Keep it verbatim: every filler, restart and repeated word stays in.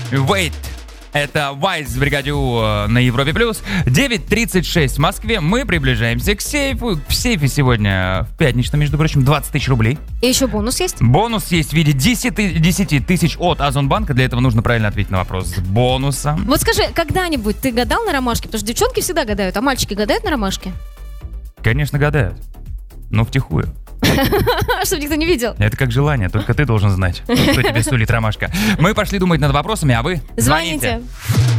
Wait. Это Вайс в бригаде У на Европе плюс. девять тридцать шесть в Москве. Мы приближаемся к сейфу. В сейфе сегодня в пятничном, между прочим, двадцать тысяч рублей. И еще бонус есть? Бонус есть в виде десять тысяч от Озонбанка. Для этого нужно правильно ответить на вопрос с бонусом. Вот скажи, когда-нибудь ты гадал на ромашке? Потому что девчонки всегда гадают, а мальчики гадают на ромашке? Конечно, гадают. Но втихую. Чтобы никто не видел. Это как желание, только ты должен знать, кто тебе сулит ромашка. Мы пошли думать над вопросами, а вы звоните.